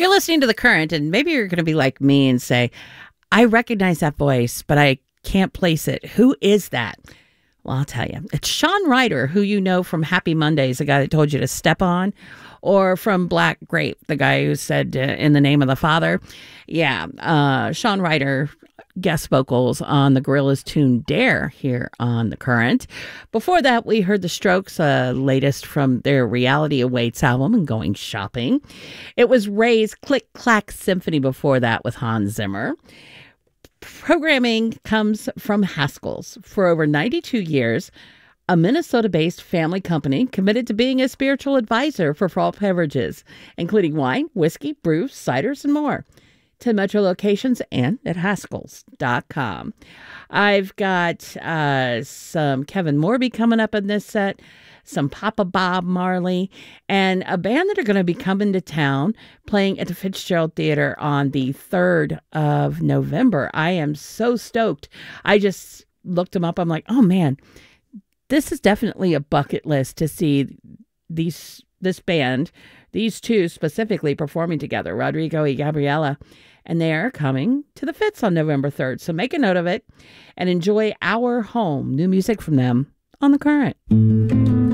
You're listening to The Current, and maybe you're going to be like me and say, I recognize that voice, but I can't place it. Who is that? Well, I'll tell you. It's Sean Ryder, who you know from Happy Mondays, the guy that told you to step on, or from Black Grape, the guy who said, in the name of the Father. Yeah, Sean Ryder guest vocals on the Gorillaz tune Dare here on The Current. Before that, we heard the Strokes' latest from their Reality Awaits album and Going Shopping. It was Ray's Click Clack Symphony before that with Hans Zimmer. Programming comes from Haskell's. For over 92 years, a Minnesota-based family company committed to being a spiritual advisor for fall beverages, including wine, whiskey, brews, ciders, and more. 10 metro locations and at Haskells.com. I've got some Kevin Morby coming up in this set, some Papa Bob Marley, and a band that are going to be coming to town playing at the Fitzgerald Theater on the 3rd of November. I am so stoked. I just looked them up. I'm like, oh man, this is definitely a bucket list to see this band, these two specifically performing together, Rodrigo and Gabriela. And they are coming to the Fitz on November 3rd. So make a note of it and enjoy Our Home, new music from them on The Current.